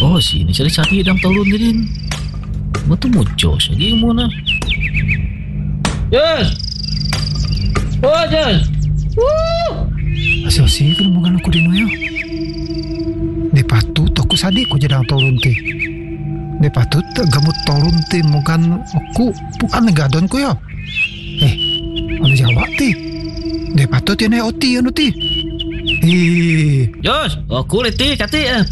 Oh, sini cari-cari dalam turun ni din. Betul muncul lagi mu na. Yes. Oh, yes. Woo. Asyik kan bukan aku din ya. De patut aku sadik ko jadang turun ti. De patut gamut turun ti bukan aku bukan negadon ko ya. Ano jawab ti? De patut yan ay oti ano ti. Yes, aku letih kati